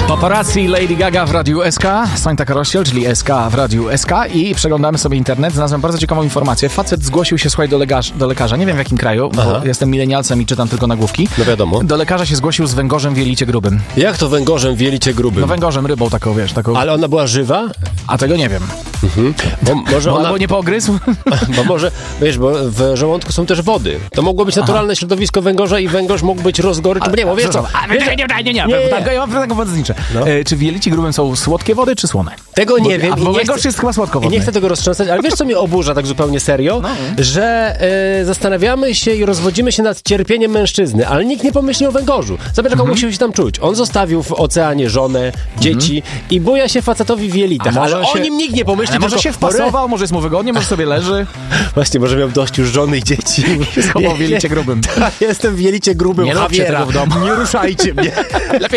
Paparazzi, Lady Gaga w Radiu SK, Sońta Karościel, czyli SK w Radiu SK i przeglądamy sobie internet. Znalazłem bardzo ciekawą informację. Facet zgłosił się, słuchaj, do lekarza. Nie wiem w jakim kraju, bo jestem milenialcem i czytam tylko nagłówki. No wiadomo. Do lekarza się zgłosił z węgorzem w jelicie grubym. Jak to węgorzem w jelicie grubym? No węgorzem, rybą taką, wiesz, taką... Ale ona była żywa? A tego nie wiem. Bo może ona... Albo nie pogryzł? Bo może, wiesz, bo w żołądku są też wody. To mogło być naturalne środowisko węgorza i węgorz mógł być rozgorycz. Nie, bo wiesz co? Ja mam taką wodę zniczę. Czy w jelicie grubym są słodkie wody, czy słone? Tego nie wiem. Bo węgorz jest chyba słodkowodny. Nie chcę tego roztrząsać, ale wiesz, co mnie oburza tak zupełnie serio? Że zastanawiamy się i rozwodzimy się nad cierpieniem mężczyzny, ale nikt nie pomyśli o węgorzu. Zobacz, jak on musiał się tam czuć. On zostawił w oceanie żonę, dzieci i buja się facetowi w jelitach, ale o nim nikt nie pomyśli. Ale może się wpasował, może jest mu wygodnie, może sobie leży. Właśnie, może miał dość już żony i dzieci. Schował w jelicie grubym. Jestem w jelicie grubym. Nie róbcie tego w domu. Nie ruszajcie mnie. Lepiej